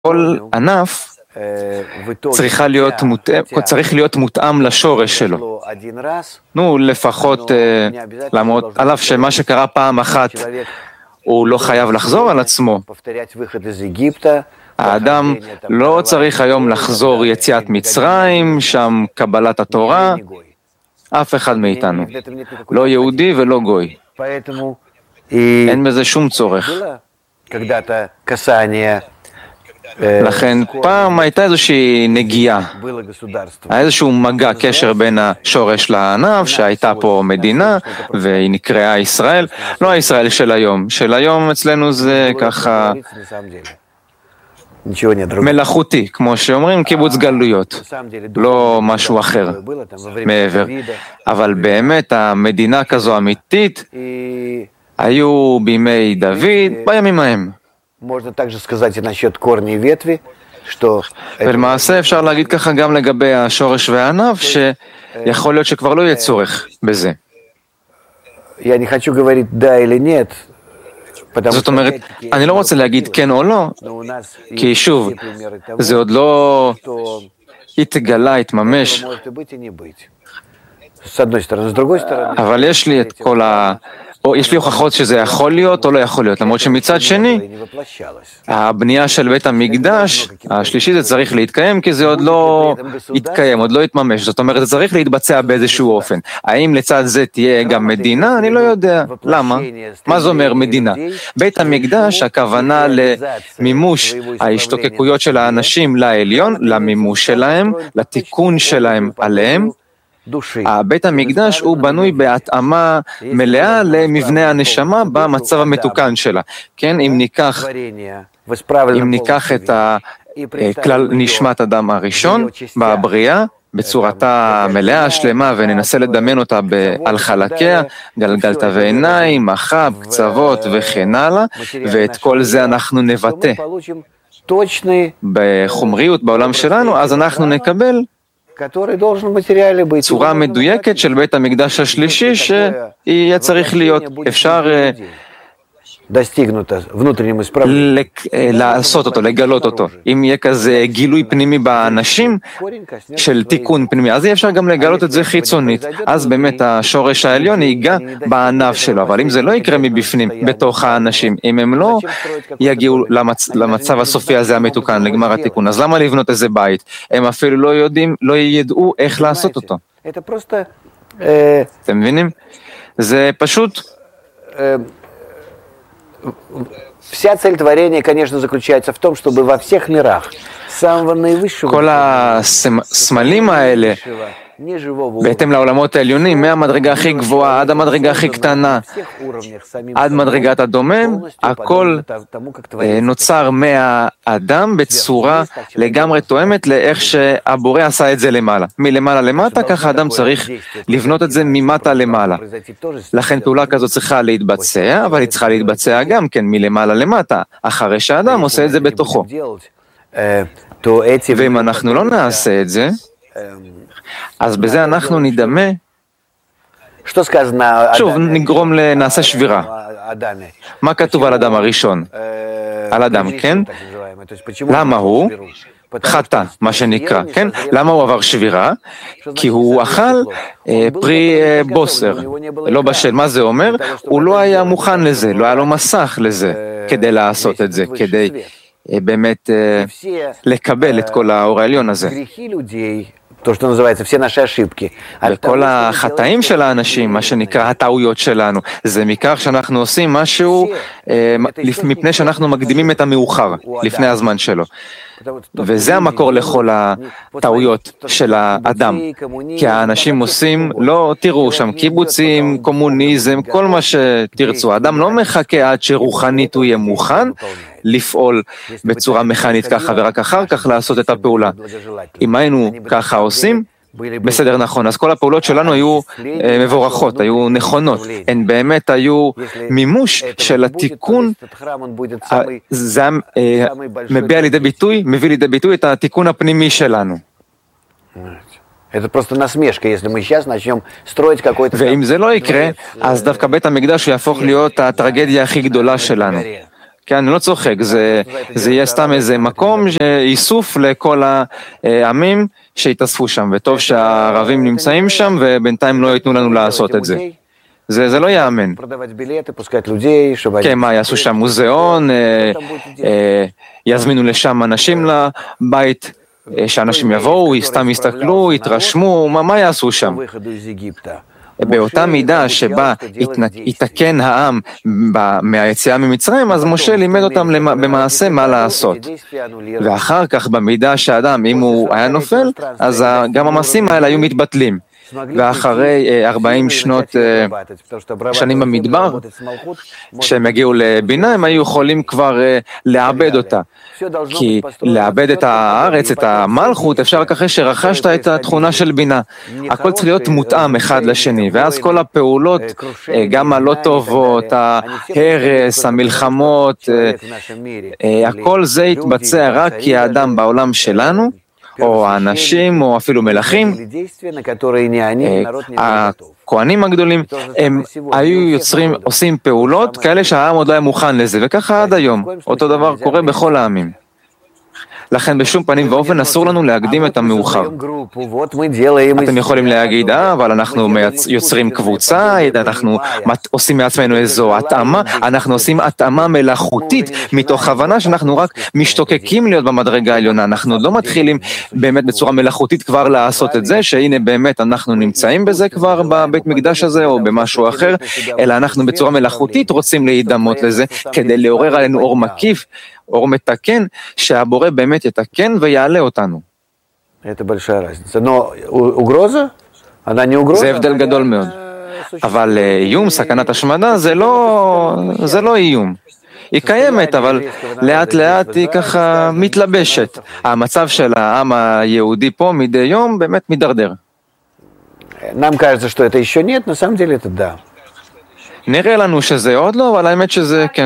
כל ענף צריך להיות מותאם לשורש שלו. לפחות לעמוד, על אף שמה שקרה פעם אחת הוא לא חייב לחזור על עצמו. האדם לא צריך היום לחזור יציאת מצרים, שם קבלת התורה, אף אחד מאיתנו, לא יהודי ולא גוי. אין בזה שום צורך. לכן פעם הייתה איזושהי נגיעה, היה איזשהו מגע, קשר בין השורש לענף, שהייתה פה מדינה והיא נקראה ישראל, לא הישראל של היום. של היום אצלנו זה ככה מלאכותי, כמו שאומרים, קיבוץ גלויות, לא משהו אחר מעבר. אבל באמת המדינה כזו אמיתית היו בימי דוד, בימים ההם. ולמעשה אפשר להגיד ככה גם לגבי השורש והענף, שיכול להיות שכבר לא יהיה צורך בזה. זאת אומרת, אני לא רוצה להגיד כן או לא, כי שוב, זה עוד לא התגלה, התממש. אבל יש לי את כל יש לי הוכחות שזה יכול להיות או לא יכול להיות, למרות שמצד שני, הבנייה של בית המקדש, השלישי זה צריך להתקיים, כי זה עוד לא יתקיים, עוד לא יתממש. זאת אומרת, זה צריך להתבצע באיזשהו אופן. האם לצד זה תהיה גם מדינה? אני לא יודע. למה? מה זה אומר מדינה? בית המקדש, הכוונה למימוש ההשתוקקויות של האנשים לעליון, למימוש שלהם, לתיקון שלהם עליהם. בית המקדש הוא בנוי בהתאמה מלאה למבנה הנשמה במצב המתוקן שלה. כן, אם ניקח את כלל נשמת אדם הראשון בבריאה, בצורתה מלאה, שלמה, וננסה לדמיין אותה על חלקיה, גלגלת ועיניים, מחב, קצוות וכן הלאה, ואת כל זה אנחנו נבטא בחומריות בעולם שלנו, אז אנחנו נקבל צורה מדויקת של בית המקדש השלישי שיהיה צריך להיות. אפשר לעשות אותו, לגלות אותו. אם יהיה כזה גילוי פנימי באנשים של תיקון פנימי, אז יהיה אפשר גם לגלות את זה חיצונית. אז באמת השורש העליון ייגע בענף שלו. אבל אם זה לא יקרה מבפנים, בתוך האנשים, אם הם לא יגיעו למצב הסופי הזה המתוקן, לגמר התיקון, אז למה לבנות איזה בית? הם אפילו לא ידעו איך לעשות אותו. אתם מבינים? זה פשוט... Вся цель творения, конечно, заключается в том, чтобы во всех мирах, с самого наивысшего... כל הסמלים האלה, בהתאם לעולמות העליונים, מהמדרגה הכי גבוהה עד המדרגה הכי קטנה, עד מדרגת הדומם, הכל נוצר מהאדם בצורה לגמרי תואמת לאיך שהבורא עשה את זה למעלה. מלמעלה למטה, ככה האדם צריך לבנות את זה ממטה למעלה. לכן פעולה כזו צריכה להתבצע, אבל היא צריכה להתבצע גם כן מלמעלה למטה, אחרי שהאדם עושה את זה בתוכו. ואם אנחנו לא נעשה את זה, אז בזה אנחנו נדמה, שוב נעשה שבירה. מה כתוב על אדם הראשון? על אדם, כן? למה הוא? חטא, מה שנקרא, כן? למה הוא עבר שבירה? כי הוא אכל פרי בוסר, לא בשל. מה זה אומר? הוא לא היה מוכן לזה, לא היה לו מסך לזה, כדי לעשות את זה, כדי באמת לקבל את כל האור העליון הזה. וכל החטאים של האנשים, מה שנקרא הטעויות שלנו, זה מכך שאנחנו עושים משהו מפני שאנחנו מקדימים את המאוחר, לפני הזמן שלו. וזה המקור לכל הטעויות של האדם. כי האנשים עושים, לא תראו שם קיבוצים, קומוניזם, כל מה שתרצו. האדם לא מחכה עד שרוחנית הוא יהיה מוכן לפעול בצורה מכנית ככה, ורק אחר כך לעשות את הפעולה. אם היינו ככה עושים, בסדר, נכון. אז כל הפעולות שלנו היו מבורכות, היו נכונות. הן באמת היו מימוש של התיקון, זה מביא לידי ביטוי את התיקון הפנימי שלנו. ואם זה לא יקרה, אז דווקא בית המקדש יהפוך להיות הטרגדיה הכי גדולה שלנו. כן, אני לא צוחק, זה יהיה סתם איזה מקום שאיסוף לכל העמים שהתאספו שם, וטוב שהערבים נמצאים שם, ובינתיים לא ייתנו לנו לעשות את זה. זה לא יאמן. כן, מה, יעשו שם מוזיאון, יזמינו לשם אנשים לבית, שאנשים יבואו, סתם יסתכלו, יתרשמו, מה יעשו שם? באותה מידה שבה יתקן העם מהיציאה ממצרים, אז משה לימד אותם במעשה מה לעשות. ואחר כך במידה שהאדם, אם הוא היה נופל, אז גם המעשים האלה היו מתבטלים. ואחרי 40 שנים במדבר, כשהם הגיעו לבינה, הם היו יכולים כבר לאבד אותה. כי לאבד את הארץ, את המלכות, אפשר רק אחרי שרכשת את התכונה של בינה. הכל צריך להיות מותאם אחד לשני, ואז כל הפעולות, גם הלא טובות, ההרס, המלחמות, הכל זה יתבצע רק כי האדם בעולם שלנו, או האנשים, או אפילו מלכים, הכהנים הגדולים, הם היו עושים פעולות כאלה שהעם עוד לא היה מוכן לזה, וככה עד היום. אותו דבר קורה בכל העמים. לכן בשום פנים ואופן אסור לנו להקדים את המאוחר. אתם יכולים להגיד, אבל אנחנו יוצרים קבוצה, אנחנו עושים מעצמנו איזו התאמה, אנחנו עושים התאמה מלאכותית, מתוך הבנה שאנחנו רק משתוקקים להיות במדרגה העליונה, אנחנו לא מתחילים באמת בצורה מלאכותית כבר לעשות את זה, שהנה באמת אנחנו נמצאים בזה כבר בבית מקדש הזה או במשהו אחר, אלא אנחנו בצורה מלאכותית רוצים להידמות לזה, כדי לעורר עלינו אור מקיף, אור מתקן, שהבורא באמת יתקן ויעלה אותנו. זה הבדל גדול מאוד. אבל איום, סכנת השמדה, זה לא איום. היא קיימת, אבל לאט לאט היא ככה מתלבשת. המצב של העם היהודי פה מדי יום באמת מדרדר. נראה לנו שזה עוד לא, אבל האמת שזה כן.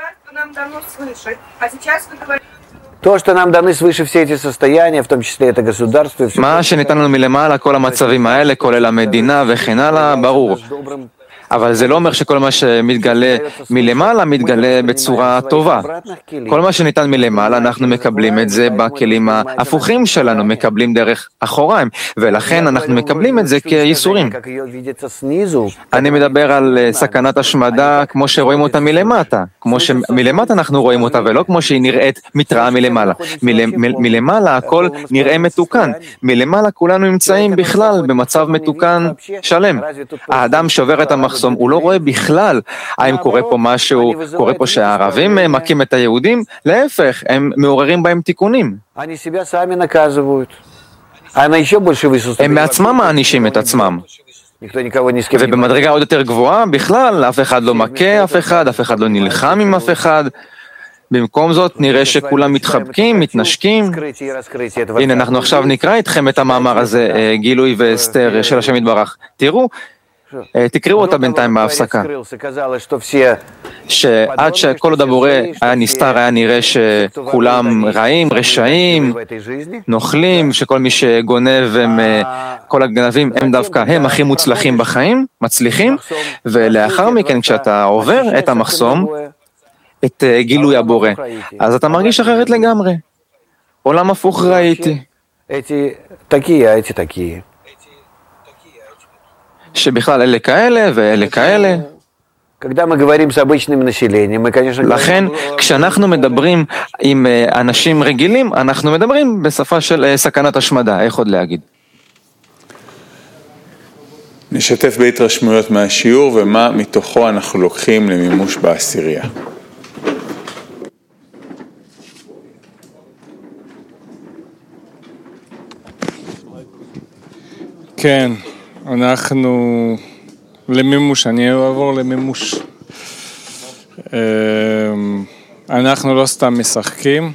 מה שניתן לנו מלמעלה, כל המצבים האלה, כולל המדינה וכן הלאה, ברור. אבל זה לא אומר שכל מה שמתגלה מלמעלה מתגלה בצורה טובה. כל מה שניתן מלמעלה אנחנו מקבלים את זה בכלים ההפוכים שלנו, מקבלים דרך אחוריים, ולכן אנחנו מקבלים את זה כייסורים. אני מדבר על סכנת השמדה כמו שרואים אותה מלמטה, כמו שמלמטה אנחנו רואים אותה ולא כמו שהיא נראית מתראה מלמעלה. מלמעלה הכל נראה מתוקן, מלמעלה כולנו נמצאים בכלל במצב מתוקן שלם. האדם שובר את המחסום, הוא לא רואה בכלל האם קורה פה משהו, קורה פה שהערבים מכים את היהודים, להפך, הם מעוררים בהם תיקונים. הם בעצמם מענישים את עצמם. ובמדרגה עוד יותר גבוהה, בכלל, אף אחד לא מכה אף אחד לא נלחם עם אף אחד. במקום זאת נראה שכולם מתחבקים, מתנשקים. הנה, אנחנו עכשיו נקרא איתכם את המאמר הזה, גילוי ואסתר של השם יתברך. תראו, תקראו אותה בינתיים בהפסקה. שעד שכל עוד הבורא היה נסתר, היה נראה שכולם רעים, רשעים, נוכלים, שכל מי שגונב, כל הגנבים הם דווקא הם הכי מוצלחים בחיים, מצליחים, ולאחר מכן כשאתה עובר את המחסום, את גילוי הבורא, אז אתה מרגיש אחרת לגמרי. עולם הפוך ראיתי. שבכלל אלה כאלה ואלה כאלה. לכן, כשאנחנו מדברים עם אנשים רגילים, אנחנו מדברים בשפה של סכנת השמדה, איך עוד להגיד? נשתף בהתרשמויות מהשיעור ומה מתוכו אנחנו לוקחים למימוש בעשירייה. כן, אנחנו למימוש, אני אעבור למימוש. אנחנו לא סתם משחקים,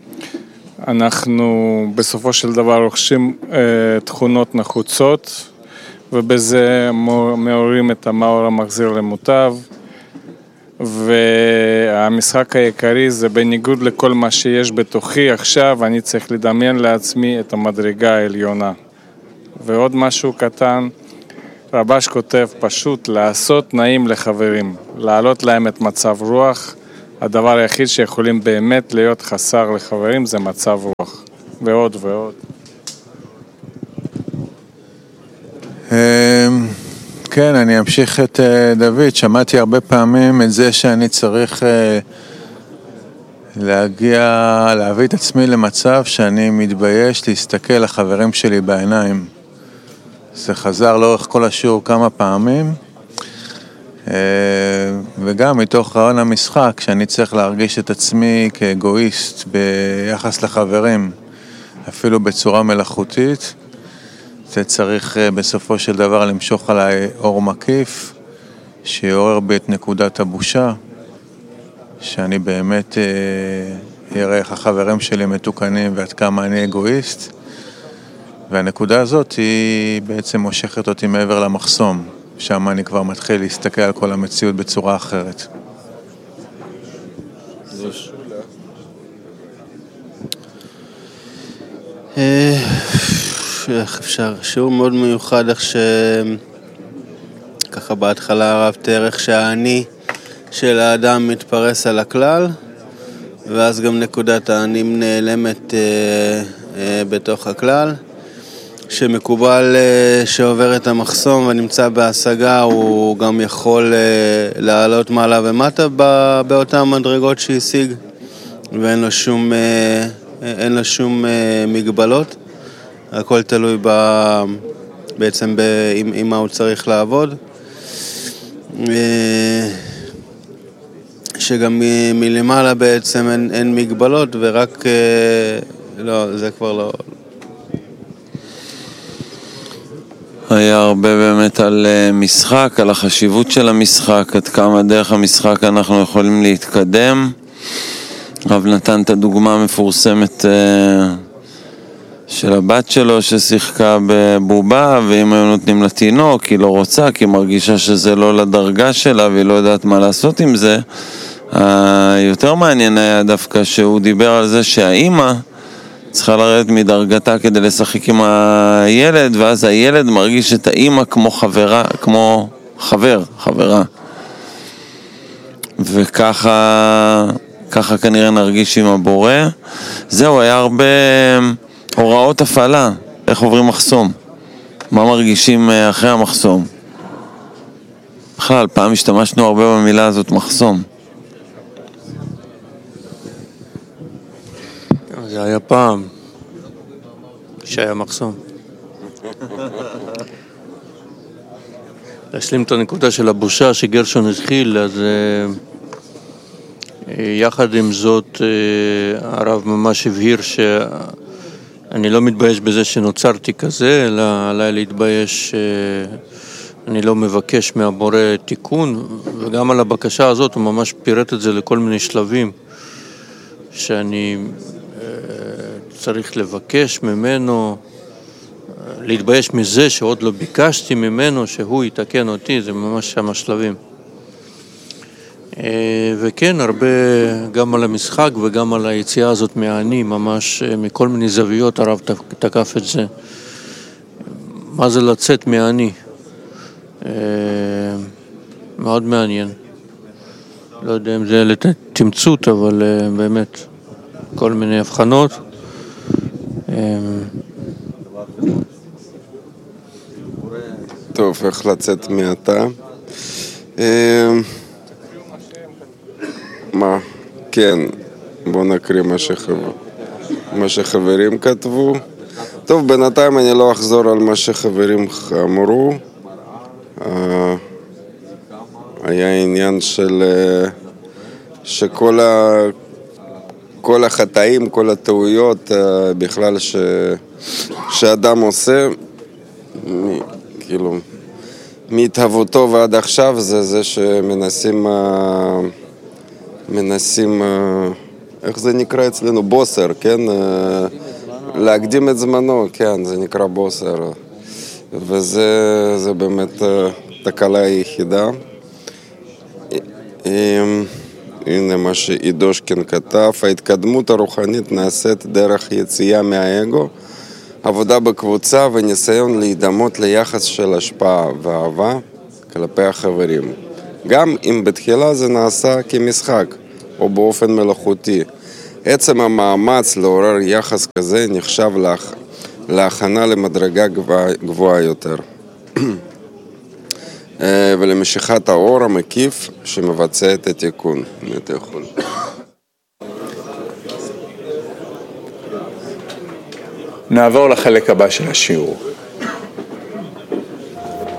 אנחנו בסופו של דבר רוכשים תכונות נחוצות, ובזה מעוררים את המאור המחזיר למוטב, והמשחק העיקרי זה בניגוד לכל מה שיש בתוכי עכשיו, אני צריך לדמיין לעצמי את המדרגה העליונה. ועוד משהו קטן, רבש כותב פשוט לעשות נעים לחברים, להעלות להם את מצב רוח הדבר היחיד שיכולים באמת להיות חסר לחברים זה מצב רוח, ועוד ועוד. כן, אני אמשיך את דוד. שמעתי הרבה פעמים את זה שאני צריך להביא את עצמי למצב שאני מתבייש להסתכל לחברים שלי בעיניים. זה חזר לאורך כל השיעור כמה פעמים, וגם מתוך רעיון המשחק, שאני צריך להרגיש את עצמי כאגואיסט ביחס לחברים, אפילו בצורה מלאכותית. זה צריך בסופו של דבר למשוך עליי אור מקיף, שיעורר בי את נקודת הבושה, שאני באמת אראה איך החברים שלי מתוקנים ועד כמה אני אגואיסט, והנקודה הזאת היא בעצם מושכת אותי מעבר למחסום, שם אני כבר מתחיל להסתכל על כל המציאות בצורה אחרת. איך אפשר? שיעור מאוד מיוחד, איך ככה בהתחלה הרב תיאר איך שהאני של האדם מתפרס על הכלל, ואז גם נקודת האני נעלמת בתוך הכלל. שמקובל שעובר את המחסום ונמצא בהשגה, הוא גם יכול לעלות מעלה ומטה באותן מדרגות שהשיג, ואין לו שום מגבלות. הכל תלוי בעצם עם מה הוא צריך לעבוד. שגם מלמעלה בעצם אין מגבלות, ורק לא, זה כבר לא. היה הרבה באמת על משחק, על החשיבות של המשחק, עד כמה דרך המשחק אנחנו יכולים להתקדם. רב נתן את הדוגמה המפורסמת של הבת שלו ששיחקה בבובה, ואם היו נותנים לתינוק, היא לא רוצה, כי היא מרגישה שזה לא לדרגה שלה והיא לא יודעת מה לעשות עם זה. יותר מעניין היה דווקא שהוא דיבר על זה שהאימא צריכה לרדת מדרגתה כדי לשחק עם הילד, ואז הילד מרגיש את האימא כמו חברה. וככה כנראה נרגיש עם הבורא. זהו, היה הרבה הוראות הפעלה, איך עוברים מחסום, מה מרגישים אחרי המחסום. בכלל, פעם השתמשנו הרבה במילה הזאת, מחסום. זה היה פעם שהיה מחסום. להשלים את הנקודה של הבושה שגרשון התחיל, אז יחד עם זאת הרב ממש הבהיר שאני לא מתבייש בזה שנוצרתי כזה, אלא עליי להתבייש אני לא מבקש מהבורא תיקון, וגם על הבקשה הזאת הוא ממש פירט את זה לכל מיני שלבים שאני צריך לבקש ממנו, להתבייש מזה שעוד לא ביקשתי ממנו שהוא יתקן אותי, זה ממש שם השלבים. וכן, הרבה גם על המשחק וגם על היציאה הזאת מהאני, ממש מכל מיני זוויות הרב תקף את זה. מה זה לצאת מהאני? מאוד מעניין. לא יודע אם זה לתמצות, אבל באמת כל מיני הבחנות. טוב, איך לצאת מעתה? מה? כן, בוא נקריא מה שחברים כתבו. טוב, בינתיים אני לא אחזור על מה שחברים אמרו. היה עניין של שכל כל החטאים, כל הטעויות בכלל שאדם עושה, כאילו מהתהוותו ועד עכשיו, זה שמנסים איך זה נקרא אצלנו? בוסר, כן? להקדים את זמנו, כן, זה נקרא בוסר. וזה באמת תקלה היחידה. הנה מה שאידושקין כתב, ההתקדמות הרוחנית נעשית דרך יציאה מהאגו, עבודה בקבוצה וניסיון להידמות ליחס של השפעה ואהבה כלפי החברים. גם אם בתחילה זה נעשה כמשחק, או באופן מלאכותי. עצם המאמץ לעורר יחס כזה נחשב להכנה למדרגה גבוהה יותר. ולמשיכת האור המקיף שמבצע את התיקון. נעבור לחלק הבא של השיעור.